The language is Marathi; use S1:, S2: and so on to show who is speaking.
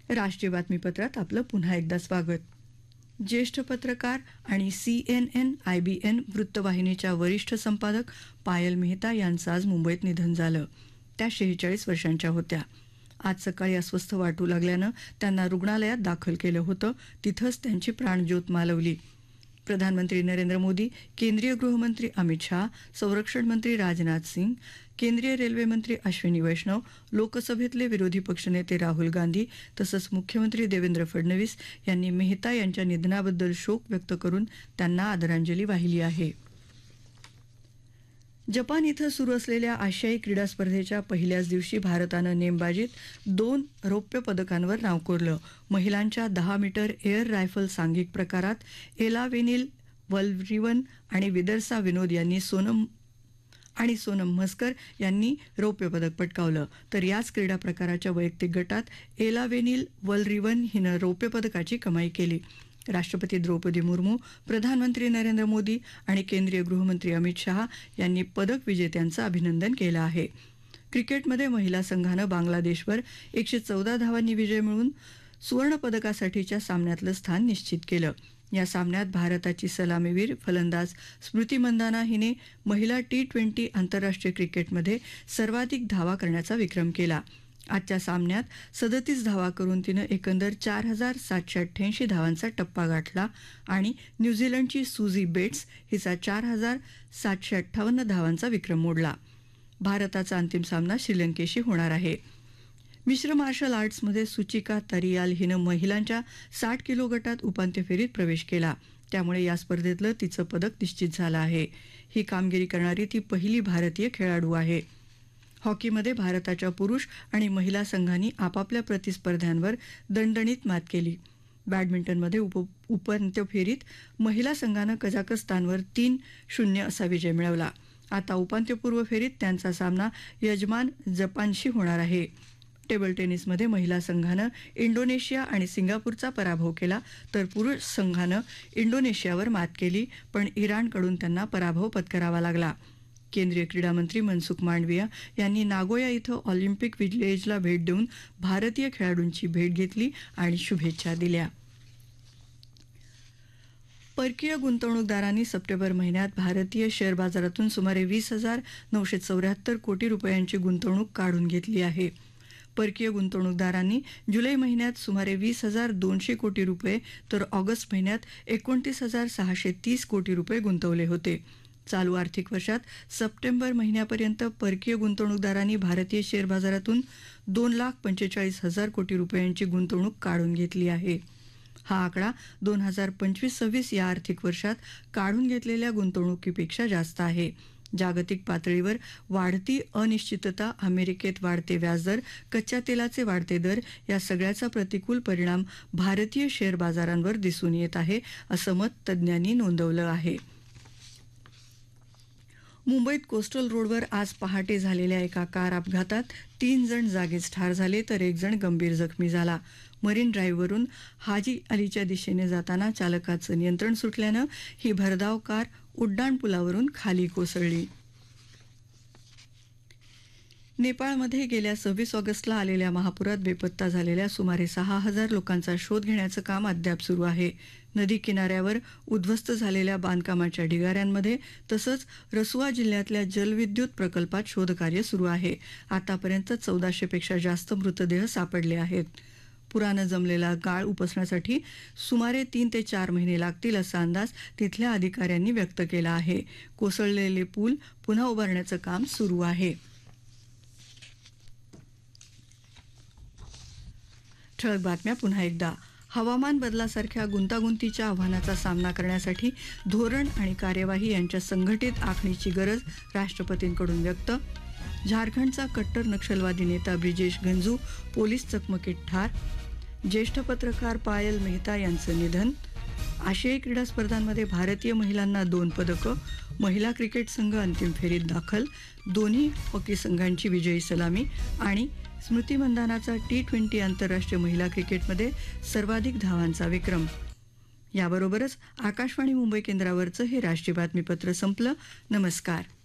S1: राष्ट्रीय बातमीपत्रात आपलं पुन्हा एकदा स्वागत. ज्येष्ठ पत्रकार आणि CNN IBN वृत्तवाहिनीच्या वरिष्ठ संपादक पायल मेहता यांचं आज मुंबईत निधन झालं. त्या 46 वर्षांच्या होत्या. आज सकाळी अस्वस्थ वाटू लागल्यानं त्यांना रुग्णालयात दाखल केलं होतं. तिथंच त्यांची प्राणज्योत मालवली. प्रधानमंत्री नरेंद्र मोदी, केंद्रीय गृहमंत्री अमित शाह, संरक्षण मंत्री राजनाथ सिंग, केंद्रीय रेल्वे मंत्री अश्विनी वैष्णव, लोकसभेतले विरोधी पक्षनेते राहुल गांधी तसंच मुख्यमंत्री देवेंद्र फडणवीस यांनी मेहता यांच्या निधनाबद्दल शोक व्यक्त करून त्यांना आदरांजली वाहिली आहे. जपान इथं सुरू असलेल्या आशियाई क्रीडा स्पर्धेच्या पहिल्याच दिवशी भारतानं नेमबाजीत 2 रौप्य पदकांवर नाव कोरलं. महिलांच्या 10 मीटर एअर रायफल सांघिक प्रकारात एलावेनिल वल्व्हरिवन आणि विदर्सा विनोद यांनी सोनम म्हस्कर यांनी रौप्य पदक पटकावलं. तर याच क्रीडा प्रकाराच्या वैयक्तिक गटात एलावेनिल वल्व्हरिवन हिनं रौप्य पदकाची कमाई केली. राष्ट्रपती द्रौपदी मुर्मू, प्रधानमंत्री नरेंद्र मोदी आणि केंद्रीय गृहमंत्री अमित शाह यांनी पदक विजेत्यांचं अभिनंदन केलं आहे. क्रिकेटमध्ये महिला संघानं बांगलादेशवर 114 धावांनी विजय मिळवून सुवर्णपदकासाठीच्या सामन्यातलं स्थान निश्चित केलं. या सामन्यात भारताची सलामीवीर फलंदाज स्मृती मंदाना हिने महिला T20 आंतरराष्ट्रीय क्रिकेटमध्ये सर्वाधिक धावा करण्याचा विक्रम केला. आजच्या सामन्यात 37 धावा करून तिनं एकंदर 4788 धावांचा टप्पा गाठला आणि न्यूझीलंडची सुझी बेट्स हिचा 4758 धावांचा विक्रम मोडला. भारताचा अंतिम सामना श्रीलंकेशी होणार आहे. मिश्र मार्शल आर्ट्समध्ये सुचिका तरियाल हिनं महिलांच्या 60 किलो गटात उपांत्य फेरीत प्रवेश केला. त्यामुळे या स्पर्धेतलं तिचं पदक निश्चित झालं आहे. ही कामगिरी करणारी ती पहिली भारतीय खेळाडू आहे. हॉकीमध्ये भारताच्या पुरुष आणि महिला संघांनी आपापल्या प्रतिस्पर्ध्यांवर दणदणीत मात केली. बॅडमिंटनमध्ये उपांत्य फेरीत महिला संघानं कझाकस्तानवर 3-0 असा विजय मिळवला. आता उपांत्यपूर्व फेरीत त्यांचा सामना यजमान जपानशी होणार आहे. टेबल टेनिसमध्ये महिला संघानं इंडोनेशिया आणि सिंगापूरचा पराभव केला, तर पुरुष संघानं इंडोनेशियावर मात केली, पण इराणकडून त्यांना पराभव पत्करावा लागला. केंद्रीय क्रीडा मंत्री मनसुख मांडविया यांनी नागोया इथं ऑलिम्पिक विलेजला भेट देऊन भारतीय खेळाडूंची भेट घेतली आणि शुभेच्छा दिल्या. परकीय गुंतवणूकदारांनी सप्टेंबर महिन्यात भारतीय शेअर बाजारातून सुमारे 20,974 कोटी रुपयांची गुंतवणूक काढून घेतली आहे. परकीय गुंतवणूकदारांनी जुलै महिन्यात सुमारे 20,200 कोटी रुपये तर ऑगस्ट महिन्यात 29,630 कोटी रुपये गुंतवले होते. चालू आर्थिक वर्षात सप्टेंबर महिन्यापर्यंत परकीय गुंतवणूकदारांनी भारतीय शेअर बाजारातून 2,45,000 कोटी रुपयांची गुंतवणूक काढून घेतली आहे. हा आकडा 2025-26 या आर्थिक वर्षात काढून घेतलेल्या गुंतवणुकीपेक्षा जास्त आहे. जागतिक पातळीवर वाढती अनिश्चितता, अमेरिकेत वाढते व्याजदर, कच्च्या तेलाचे वाढते दर या सगळ्याचा प्रतिकूल परिणाम भारतीय शेअर बाजारांवर दिसून येत आहे, असं मत तज्ज्ञांनी नोंदवलं आहे. मुंबईत कोस्टल रोडवर आज पहाटे झालेल्या एका कार अपघातात 3 जण जागीच ठार झाले, तर 1 जण गंभीर जखमी झाला. मरीन ड्राईव्हवरून हाजी अलीच्या दिशेने जाताना चालकाचं नियंत्रण सुटल्यानं ही भरधाव कार उड्डाणपुलावरून खाली कोसळली. नेपाळमध्ये गेल्या 26 ऑगस्टला आलेल्या महापुरात बेपत्ता झालेल्या सुमारे 6,000 लोकांचा शोध घेण्याचं काम अद्याप सुरू आहे. नदी किनाऱ्यावर उद्ध्वस्त झालेल्या बांधकामाच्या ढिगाऱ्यांमध्ये तसंच रसुआ जिल्ह्यातल्या जलविद्युत प्रकल्पात शोधकार्य सुरू आहे. आतापर्यंत 1400 पेक्षा जास्त मृतदेह सापडले आहेत. पुरानं जमलेला गाळ उपसण्यासाठी सुमारे 3 ते 4 महिने लागतील असा अंदाज तिथल्या अधिकाऱ्यांनी व्यक्त केला आहे. कोसळलेले पूल पुन्हा उभारण्याचं काम सुरू आहे. ठळक बातम्या पुन्हा एकदा. हवामान बदलासारख्या गुंतागुंतीच्या आव्हानाचा सामना करण्यासाठी धोरण आणि कार्यवाही यांच्या संघटित आखणीची गरज राष्ट्रपतींकडून व्यक्त. झारखंडचा कट्टर नक्षलवादी नेता ब्रिजेश गंजू पोलीस चकमकीत ठार. ज्येष्ठ पत्रकार पायल मेहता यांचं निधन. आशियाई क्रीडा स्पर्धांमध्ये भारतीय महिलांना 2 पदकं. महिला क्रिकेट संघ अंतिम फेरीत दाखल. दोन्ही हॉकी संघांची विजयी सलामी. आणि स्मृती मंदानाचा T20 आंतरराष्ट्रीय महिला क्रिकेटमध्ये सर्वाधिक धावांचा विक्रम. याबरोबरच आकाशवाणी मुंबई केंद्रावरचं हे राष्ट्रीय बातमीपत्र संपलं. नमस्कार.